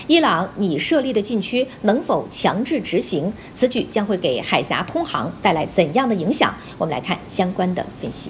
伊朗拟设立的禁区能否强制执行？此举将会给海峡通航带来怎样的影响？我们来看相关的分析。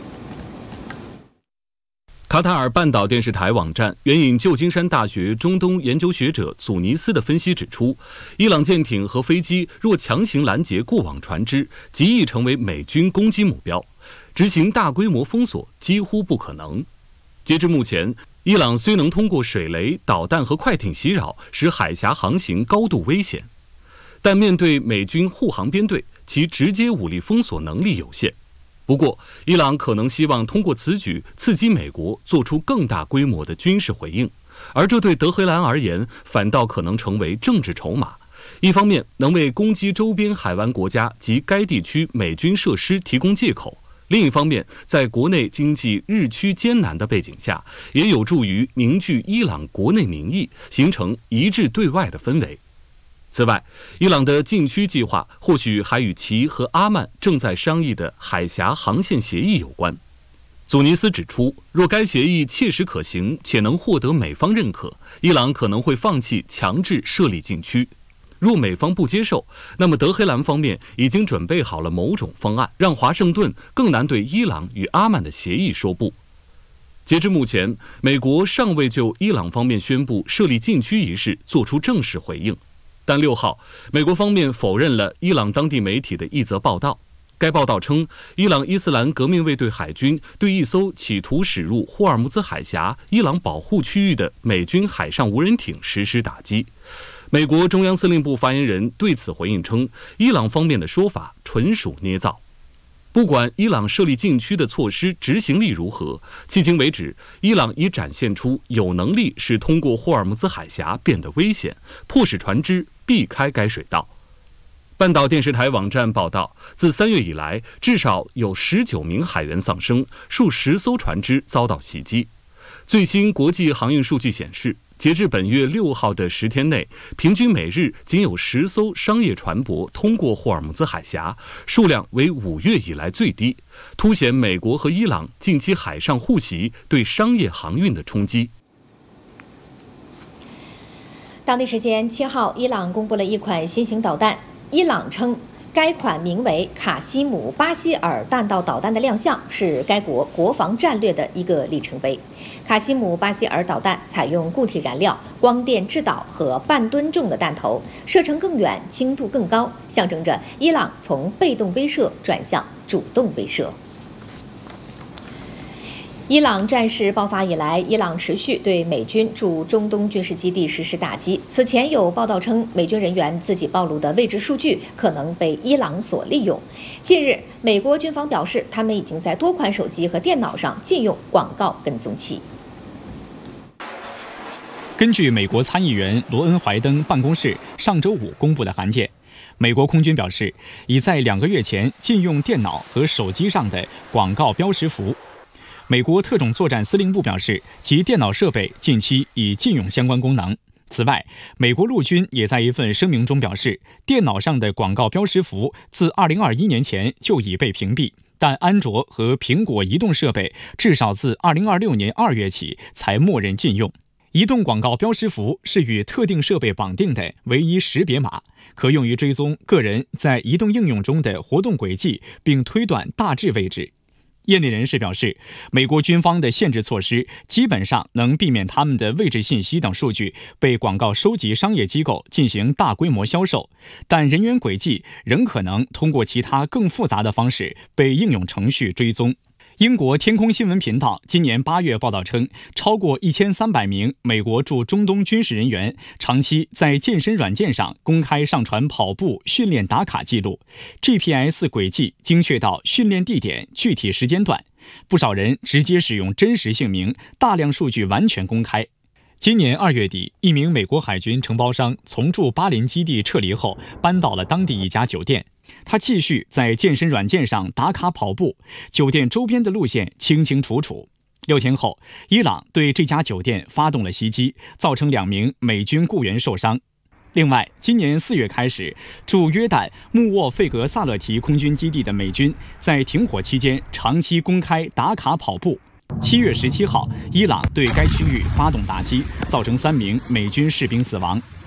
卡塔尔半岛电视台网站援引旧金山大学中东研究学者祖尼斯的分析指出，伊朗舰艇和飞机若强行拦截过往船只，极易成为美军攻击目标，执行大规模封锁几乎不可能。截至目前，伊朗虽能通过水雷、导弹和快艇袭扰，使海峡航行高度危险，但面对美军护航编队，其直接武力封锁能力有限。不过，伊朗可能希望通过此举刺激美国做出更大规模的军事回应，而这对德黑兰而言反倒可能成为政治筹码。一方面能为攻击周边海湾国家及该地区美军设施提供借口，另一方面在国内经济日趋艰难的背景下，也有助于凝聚伊朗国内民意，形成一致对外的氛围。此外，伊朗的禁区计划或许还与其和阿曼正在商议的海峡航线协议有关。祖尼斯指出，若该协议切实可行且能获得美方认可，伊朗可能会放弃强制设立禁区。若美方不接受，那么德黑兰方面已经准备好了某种方案，让华盛顿更难对伊朗与阿曼的协议说不。截至目前，美国尚未就伊朗方面宣布设立禁区一事做出正式回应。但6号，美国方面否认了伊朗当地媒体的一则报道。该报道称，伊朗伊斯兰革命卫队海军对一艘企图驶入霍尔木兹海峡伊朗保护区域的美军海上无人艇实施打击。美国中央司令部发言人对此回应称，伊朗方面的说法纯属捏造。不管伊朗设立禁区的措施执行力如何，迄今为止，伊朗已展现出有能力使通过霍尔木兹海峡变得危险，迫使船只避开该水道。半岛电视台网站报道，自3月以来，至少有19名海员丧生，数十艘船只遭到袭击。最新国际航运数据显示，截至本月6号的10天内，平均每日仅有10艘商业船舶通过霍尔木兹海峡，数量为5月以来最低，凸显美国和伊朗近期海上互袭对商业航运的冲击。 当地时间7号，伊朗公布了一款新型导弹，伊朗称该款名为卡西姆巴希尔弹道导弹的亮相是该国国防战略的一个里程碑。卡西姆巴希尔导弹采用固体燃料、光电制导和半吨重的弹头，射程更远，精度更高，象征着伊朗从被动威慑转向主动威慑。伊朗战事爆发以来，伊朗持续对美军驻中东军事基地实施打击。此前有报道称，美军人员自己暴露的位置数据可能被伊朗所利用。近日，美国军方表示，他们已经在多款手机和电脑上禁用广告跟踪器。 根据美国参议员罗恩·怀登办公室上周五公布的函件，美国空军表示，已在2个月前禁用电脑和手机上的广告标识符。美国特种作战司令部表示，其电脑设备近期已禁用相关功能。此外，美国陆军也在一份声明中表示，电脑上的广告标识符自2021年前就已被屏蔽，但安卓和苹果移动设备至少自2026年2月起才默认禁用。移动广告标识符是与特定设备绑定的唯一识别码，可用于追踪个人在移动应用中的活动轨迹，并推断大致位置。业内人士表示，美国军方的限制措施基本上能避免他们的位置信息等数据被广告收集商业机构进行大规模销售，但人员轨迹仍可能通过其他更复杂的方式被应用程序追踪。英国天空新闻频道今年8月报道称，超过1300名美国驻中东军事人员长期在健身软件上公开上传跑步训练打卡记录， GPS 轨迹精确到训练地点具体时间段，不少人直接使用真实姓名，大量数据完全公开。今年2月底，一名美国海军承包商从驻巴林基地撤离后，搬到了当地一家酒店。他继续在健身软件上打卡跑步，酒店周边的路线清清楚楚。6天后，伊朗对这家酒店发动了袭击，造成2名美军雇员受伤。另外，今年4月开始，驻约旦穆沃费格萨勒提空军基地的美军在停火期间长期公开打卡跑步。7月17号，伊朗对该区域发动打击，造成3名美军士兵死亡。